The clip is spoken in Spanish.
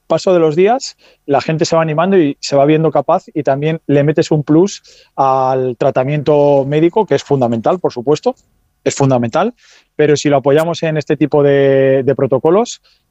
paso de los días la gente se va animando y se va viendo capaz, y también le metes un plus al tratamiento médico, que es fundamental, por supuesto, es fundamental, pero si lo apoyamos en este tipo de protocolos,